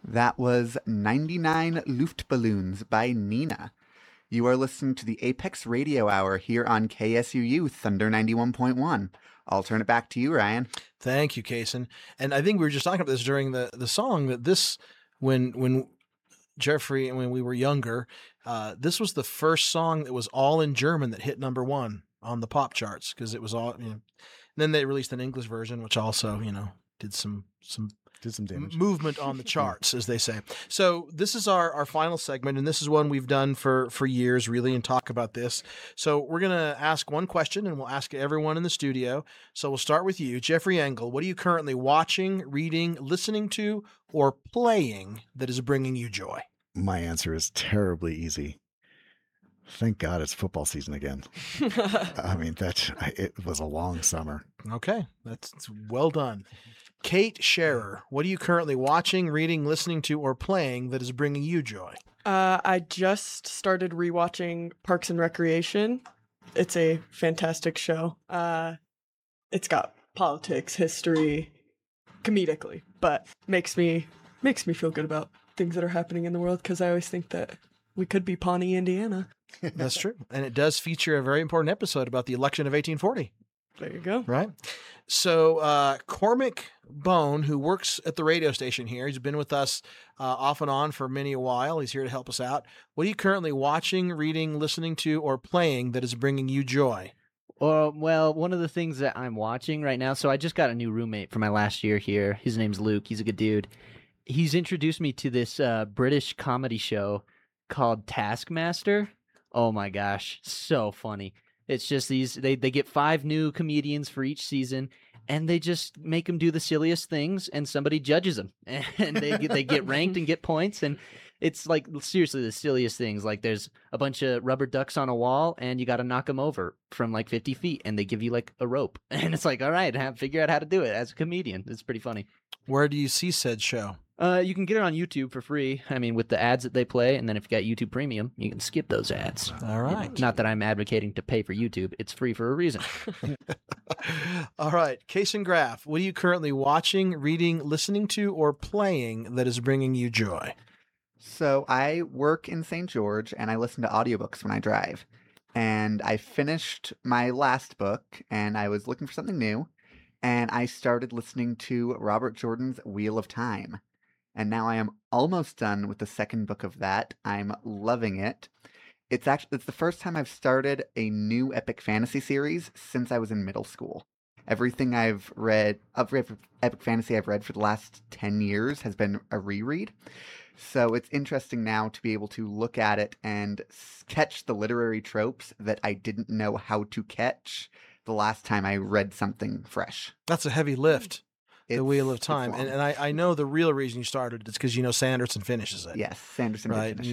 That was 99 Luftballons by Nina. You are listening to the Apex Radio Hour here on KSUU Thunder 91.1. I'll turn it back to you, Ryan. Thank you, Kason. And I think we were just talking about this during the song, that this, when Jeffrey and when we were younger, this was the first song that was all in German that hit number one on the pop charts, because it was all, and then they released an English version, which also, did some damage. Movement on the charts, as they say. So this is our final segment, and this is one we've done for years, really, and talk about this. So we're going to ask one question, and we'll ask everyone in the studio. So we'll start with you, Jeffrey Engel. What are you currently watching, reading, listening to, or playing that is bringing you joy? My answer is terribly easy. Thank God it's football season again. I mean, it was a long summer. Okay, that's well done. Kate Scherer, what are you currently watching, reading, listening to, or playing that is bringing you joy? I just started rewatching Parks and Recreation. It's a fantastic show. It's got politics, history, comedically, but makes me feel good about things that are happening in the world, because I always think that we could be Pawnee, Indiana. That's true. And it does feature a very important episode about the election of 1840. There you go. Right. So Cormac Bone, who works at the radio station here, he's been with us off and on for many a while. He's here to help us out. What are you currently watching, reading, listening to, or playing that is bringing you joy? Well, one of the things that I'm watching right now, so I just got a new roommate for my last year here. His name's Luke. He's a good dude. He's introduced me to this British comedy show called Taskmaster. Oh my gosh, so funny. It's just they get 5 new comedians for each season, and they just make them do the silliest things, and somebody judges them, and they get ranked and get points, and it's like seriously the silliest things. Like there's a bunch of rubber ducks on a wall, and you got to knock them over from like 50 feet, and they give you like a rope, and it's like, all right, figure out how to do it as a comedian. It's pretty funny. Where do you see said show? You can get it on YouTube for free. I mean, with the ads that they play, and then if you got YouTube Premium, you can skip those ads. All right. Not that I'm advocating to pay for YouTube. It's free for a reason. All right. Kason Graff, what are you currently watching, reading, listening to, or playing that is bringing you joy? So I work in St. George, and I listen to audiobooks when I drive. And I finished my last book, and I was looking for something new, and I started listening to Robert Jordan's Wheel of Time. And now I am almost done with the second book of that. I'm loving it. It's the first time I've started a new epic fantasy series since I was in middle school. Everything I've read of epic fantasy I've read for the last 10 years has been a reread. So it's interesting now to be able to look at it and catch the literary tropes that I didn't know how to catch the last time I read something fresh. That's a heavy lift. The Wheel of Time. And I know the real reason you started is because Sanderson finishes it. Yes, Sanderson right? Finishes